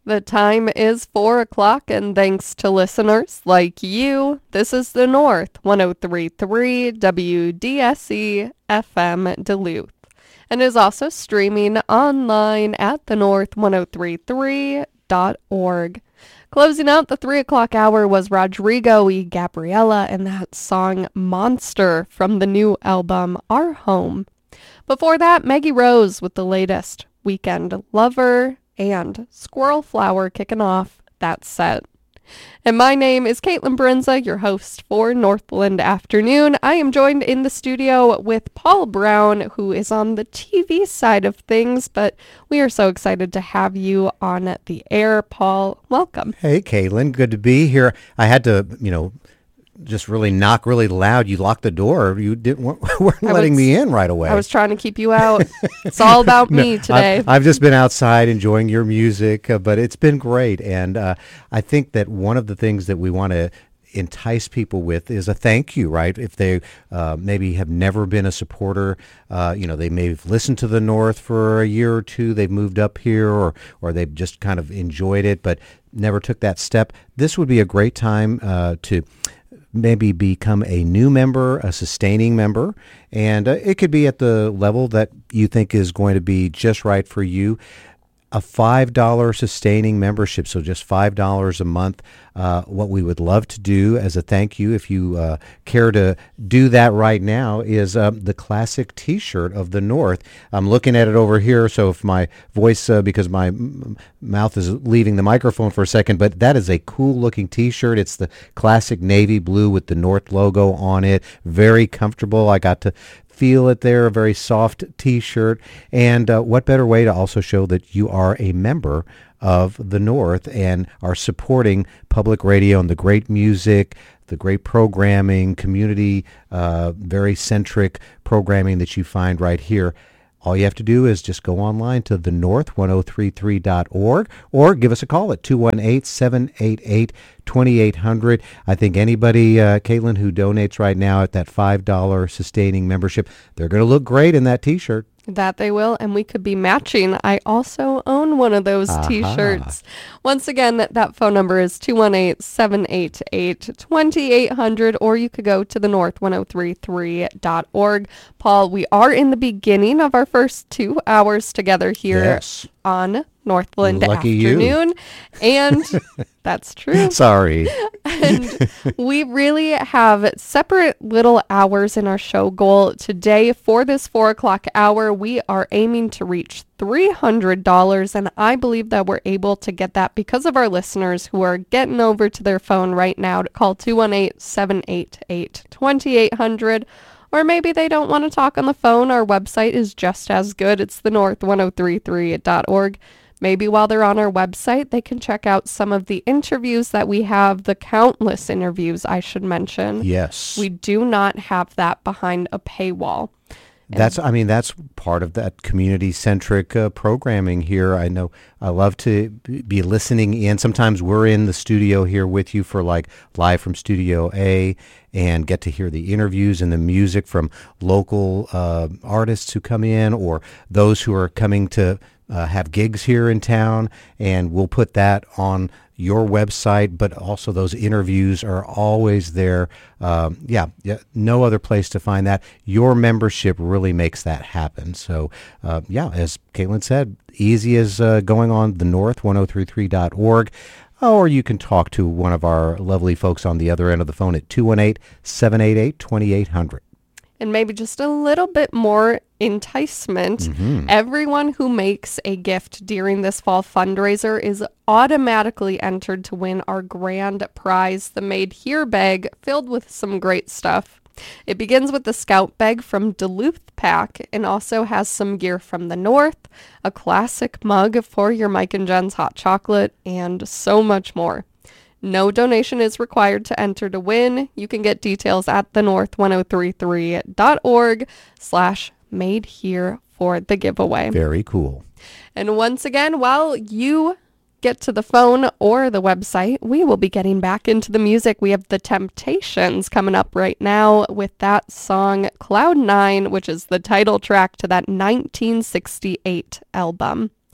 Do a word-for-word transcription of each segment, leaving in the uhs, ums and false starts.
The time is four o'clock, and thanks to listeners like you, this is the North one oh three point three W D S E F M Duluth, and is also streaming online at the north one oh three three dot org. Closing out the three o'clock hour was Rodrigo y Gabriela and that song Monster from the new album Our Home. Before that, Maggie Rose with the latest Weekend Lover, and Squirrel Flower kicking off that set. And my name is Caitlin Brinza, your host for Northland Afternoon. I am joined in the studio with Paul Brown, who is on the T V side of things, but we are so excited to have you on the air. Paul, welcome. Hey, Caitlin, good to be here. I had to, you know, just really knock really loud. You locked the door. You didn't weren't letting was, me in right away. I was trying to keep you out. It's all about no, me today. I've, I've just been outside enjoying your music, uh, but it's been great. And uh, I think that one of the things that we want to entice people with is a thank you, right? If they uh, maybe have never been a supporter, uh, you know, they may have listened to the North for a year or two, they've moved up here, or or they've just kind of enjoyed it, but never took that step. This would be a great time uh, to maybe become a new member, a sustaining member, and uh, it could be at the level that you think is going to be just right for you. A five dollars sustaining membership, so just five dollars a month. Uh, what we would love to do as a thank you, if you uh, care to do that right now, is uh, the classic T-shirt of the North. I'm looking at it over here, so if my voice, uh, because my m- mouth is leaving the microphone for a second, but that is a cool-looking T-shirt. It's the classic navy blue with the North logo on it. Very comfortable. I got to feel it there, a very soft T-shirt. And uh, what better way to also show that you are a member of the North and are supporting public radio and the great music, the great programming, community, uh, very centric programming that you find right here. All you have to do is just go online to the north ten thirty-three dot org or give us a call at two one eight, seven eight eight, two eight zero zero. I think anybody, uh, Caitlin, who donates right now at that five dollars sustaining membership, they're going to look great in that T-shirt. That they will, and we could be matching. I also own one of those Aha. T-shirts. Once again, that, that phone number is two one eight, seven eight eight, two eight zero zero, or you could go to the north ten thirty-three dot org. Paul, we are in the beginning of our first two hours together here yes. on Northland Lucky Afternoon, you. And that's true. Sorry. And we really have separate little hours in our show goal today. For this four o'clock hour, we are aiming to reach three hundred dollars, and I believe that we're able to get that because of our listeners who are getting over to their phone right now to call two one eight, seven eight eight, two eight zero zero. Or maybe they don't want to talk on the phone. Our website is just as good. It's the north ten thirty-three dot org. Maybe while they're on our website, they can check out some of the interviews that we have, the countless interviews, I should mention. Yes. We do not have that behind a paywall. That's, I mean, that's part of that community-centric uh, programming here. I know I love to be listening in. Sometimes we're in the studio here with you for like live from Studio A and get to hear the interviews and the music from local uh, artists who come in or those who are coming to uh, have gigs here in town, and we'll put that on your website, but also those interviews are always there. Um, yeah, yeah, no other place to find that. Your membership really makes that happen. So, uh, yeah, as Caitlin said, easy as uh, going on the north ten thirty-three dot org, or you can talk to one of our lovely folks on the other end of the phone at two one eight, seven eight eight, two eight zero zero. And maybe just a little bit more enticement. Mm-hmm. Everyone who makes a gift during this fall fundraiser is automatically entered to win our grand prize, the Made Here bag, filled with some great stuff. It begins with the Scout bag from Duluth Pack and also has some gear from the North, a classic mug for your Mike and Jen's hot chocolate, and so much more. No donation is required to enter to win. You can get details at the north ten thirty-three dot org slash made here for the giveaway. Very cool. And once again, while you get to the phone or the website, we will be getting back into the music. We have the Temptations coming up right now with that song Cloud Nine, which is the title track to that nineteen sixty-eight album.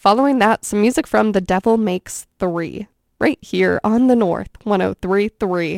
following that, some music from The Devil Makes Three, right here on the North one oh three point three.